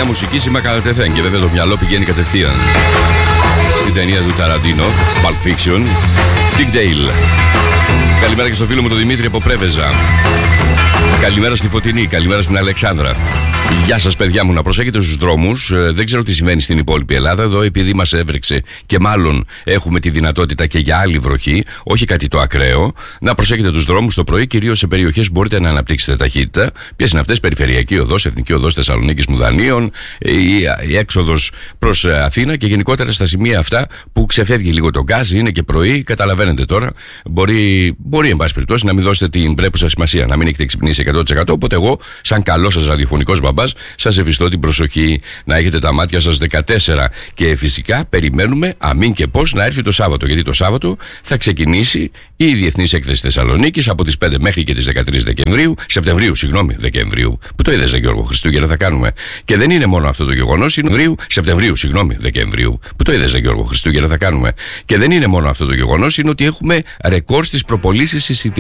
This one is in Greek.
μια μουσική σήμα κατά τεθέν. Και βέβαια το μυαλό πηγαίνει κατευθείαν στην ταινία του Ταραντίνο, Pulp Fiction, Dick Dale. Καλημέρα και στο φίλο μου τον Δημήτρη από Πρέβεζα. Καλημέρα στη Φωτεινή, καλημέρα στην Αλεξάνδρα. Γεια σας παιδιά μου, να προσέχετε στους δρόμους. Δεν ξέρω τι συμβαίνει στην υπόλοιπη Ελλάδα. Εδώ επειδή μας έβρεξε και μάλλον έχουμε τη δυνατότητα και για άλλη βροχή, όχι κάτι το ακραίο, να προσέχετε τους δρόμους το πρωί, κυρίως σε περιοχές που μπορείτε να αναπτύξετε ταχύτητα. Ποιες είναι αυτές? Περιφερειακή οδός, Εθνική οδός Θεσσαλονίκης Μουδανίων, η έξοδος προς Αθήνα και γενικότερα στα σημεία αυτά που ξεφεύγει λίγο το γκάζ, είναι και πρωί, καταλαβαίνετε τώρα. Μπορεί εν πάση περιπτώσει να μην δώσετε την πρέπουσα σημασία, να μην έχετε ξυπνήσει 100%. Οπότε εγώ, σαν καλό σας ραδιοφωνικός μπαμπάς, σας ευιστώ την προσοχή να έχετε τα μάτια σας 14. Και φυσικά περιμένουμε αμήν και πώς να έρθει το Σάββατο. Γιατί το Σάββατο θα ξεκινήσει η Διεθνής Έκθεση Θεσσαλονίκης από τις 5 μέχρι και τις 13 Δεκεμβρίου. Που το είδες, Γιώργο, Χριστούγεννα θα κάνουμε. Και δεν είναι μόνο αυτό το γεγονός. Δεκεμβρίου. Που το είδες, Γιώργο, Χριστούγεννα θα κάνουμε. Και δεν είναι μόνο αυτό το γεγονός. Είναι ότι έχουμε ρεκόρ στις προπολίσεις εισιτηρίων.